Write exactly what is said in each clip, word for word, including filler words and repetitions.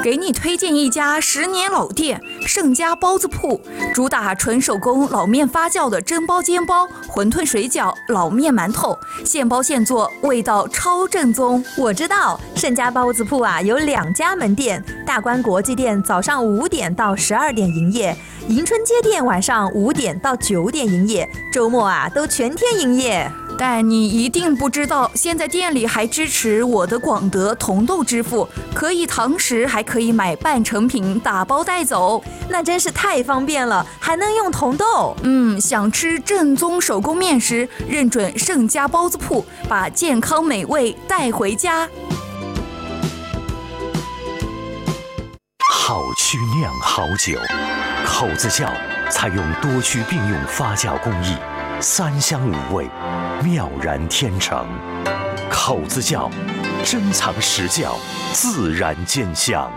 给你推荐一家十年老店盛家包子铺，主打纯手工老面发酵的蒸包煎包、馄饨水饺、老面馒头，现包现做，味道超正宗。 我知道盛家包子铺啊有两家门店，大观国际店早上五点到十二点营业，迎春街店晚上五点到九点营业，周末啊都全天营业。 但你一定不知道，现在店里还支持我的广德同豆支付，可以堂食，还可以买半成品打包带走， 那真是太方便了，还能用同豆。 嗯，想吃正宗手工面食，认准盛家包子铺，把健康美味带回家。 好曲酿好酒，口子窖采用多区并用发酵工艺，三香五味，妙然天成。口子窖，珍藏实窖，自然见香。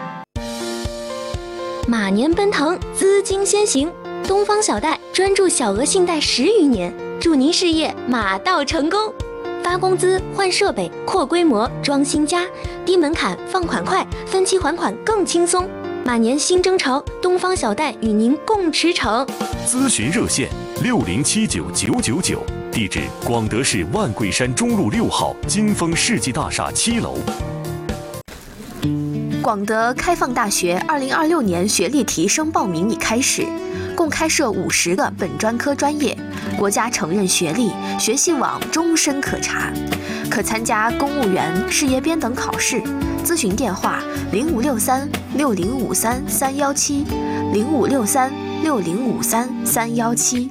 马年奔腾，资金先行，东方小贷专注小额信贷十余年，祝您事业马到成功。发工资、换设备、扩规模、装新家，低门槛、放款快，分期还款更轻松。马年新征潮，东方小贷与您共驰骋。 咨询热线六零七九九九九，地址广德市万桂山中路六号金丰世纪大厦七楼。 广德开放大学二零二六年学历提升报名已开始，共开设五十个本专科专业，国家承认学历，学信网终身可查，可参加公务员、事业编等考试。咨询电话零五六三六零五三三幺七零五六三六零五三三幺七。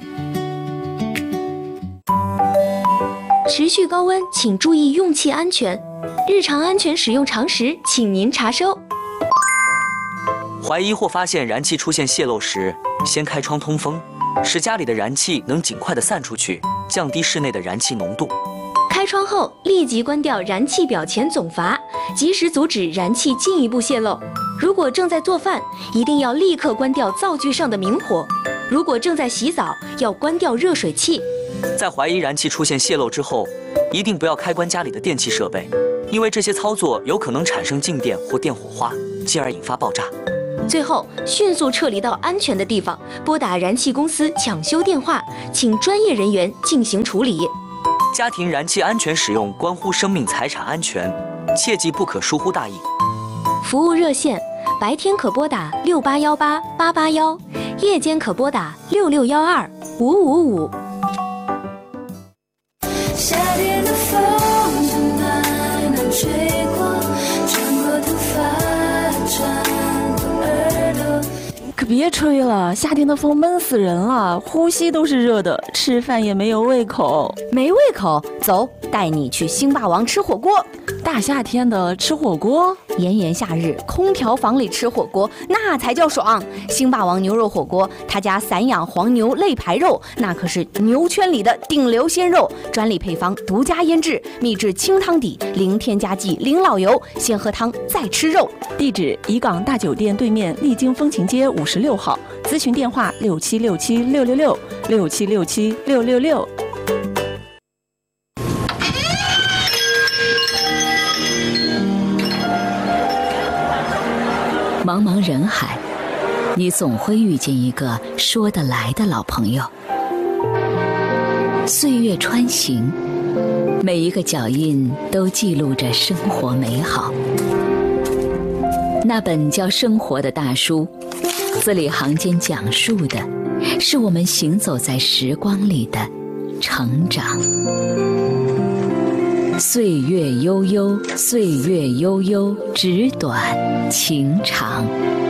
持续高温，请注意用气安全。日常安全使用常识，请您查收。 怀疑或发现燃气出现泄漏时，先开窗通风，使家里的燃气能尽快的散出去，降低室内的燃气浓度。 开窗后立即关掉燃气表前总阀，及时阻止燃气进一步泄漏。如果正在做饭，一定要立刻关掉灶具上的明火；如果正在洗澡，要关掉热水器。 在怀疑燃气出现泄漏之后，一定不要开关家里的电气设备，因为这些操作有可能产生静电或电火花，进而引发爆炸。 最后，迅速撤离到安全的地方，拨打燃气公司抢修电话，请专业人员进行处理。 家庭燃气安全使用关乎生命财产安全，切记不可疏忽大意。 服务热线：白天可拨打六八幺八八八幺，夜间可拨打六六幺二五五五。 夏天的风从南南吹过，穿过头发，穿过耳朵。 可别吹了，夏天的风闷死人了，呼吸都是热的，吃饭也没有胃口。 没胃口？走，带你去星霸王吃火锅。 大夏天的吃火锅， 炎炎夏日，空调房里吃火锅那才叫爽。星霸王牛肉火锅，他家散养黄牛肋排肉，那可是牛圈里的顶流鲜肉，专利配方，独家腌制，秘制清汤底，零添加剂，零老油，先喝汤再吃肉。 地址：怡港大酒店对面丽晶风情街五十六号，咨询电话六七六七六六六六七六七六六六。 茫茫人海，你总会遇见一个说得来的老朋友。岁月穿行，每一个脚印都记录着生活美好。那本叫《生活》的大书，字里行间讲述的是我们行走在时光里的成长。岁月悠悠，岁月悠悠，纸短情长。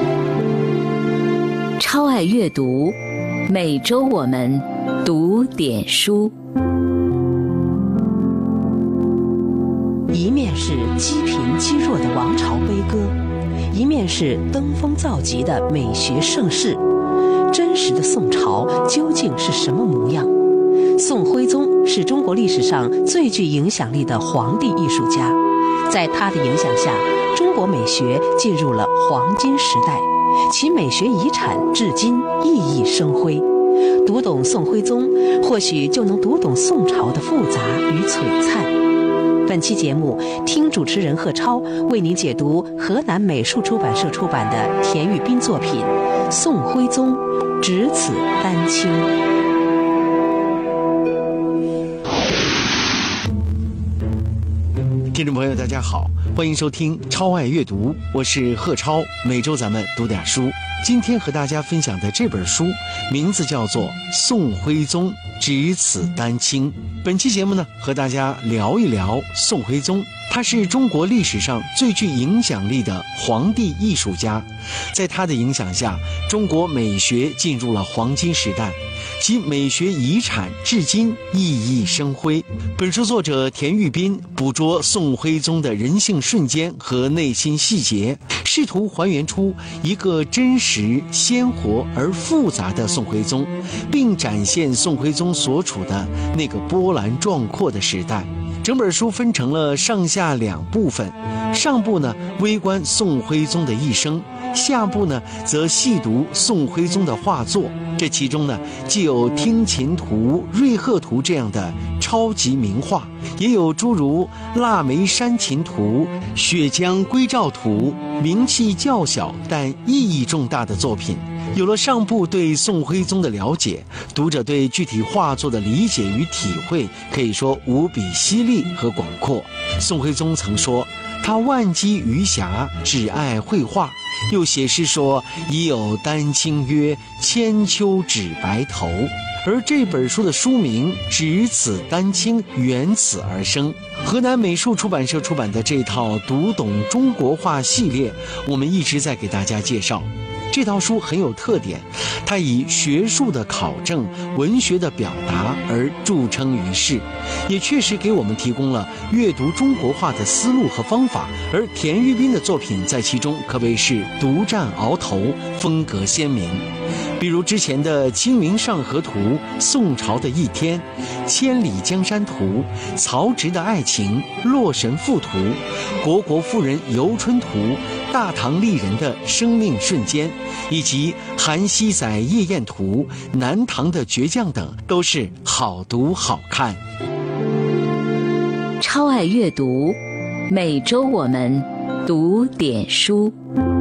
超爱阅读，每周我们读点书。 一面是积贫积弱的王朝悲歌，一面是登峰造极的美学盛世。真实的宋朝究竟是什么模样？宋徽宗是中国历史上最具影响力的皇帝艺术家，在他的影响下，中国美学进入了黄金时代，其美学遗产至今熠熠生辉。读懂宋徽宗，或许就能读懂宋朝的复杂与璀璨。本本期节目，听主持人贺超为您解读河南美术出版社出版的田玉斌作品《宋徽宗只此丹青》。 听众朋友，大家好，欢迎收听超爱阅读，我是贺超，每周咱们读点书。今天和大家分享的这本书名字叫做《宋徽宗只此丹青》。本期节目呢，和大家聊一聊宋徽宗。他是中国历史上最具影响力的皇帝艺术家，在他的影响下，中国美学进入了黄金时代，其美学遗产至今熠熠生辉。本书作者田玉斌捕捉宋徽宗的人性瞬间和内心细节，试图还原出一个真实、鲜活而复杂的宋徽宗，并展现宋徽宗所处的那个波澜壮阔的时代。整本书分成了上下两部分，上部呢微观宋徽宗的一生，下部呢则细读宋徽宗的画作。这其中呢既有听琴图、瑞鹤图这样的超级名画，也有诸如腊梅山琴图、雪江归照图名气较小但意义重大的作品。有了上部对宋徽宗的了解，读者对具体画作的理解与体会可以说无比犀利和广阔。宋徽宗曾说，他万机余暇，只爱绘画，又写诗说，已有丹青曰，千秋只白头。而这本书的书名《只此丹青》缘此而生。河南美术出版社出版的这套读懂中国画系列，我们一直在给大家介绍。这套书很有特点，它以学术的考证、文学的表达而著称于世，也确实给我们提供了阅读中国画的思路和方法。而田玉斌的作品在其中可谓是独占鳌头，风格鲜明。比如之前的《清明上河图》、宋朝的一天、千里江山图、曹植的爱情、洛神赋图、虢国妇人游春图、大唐丽人的生命瞬间，以及韩熙载夜宴图、南唐的倔强等，都是好读好看。 超爱阅读，每周我们读点书。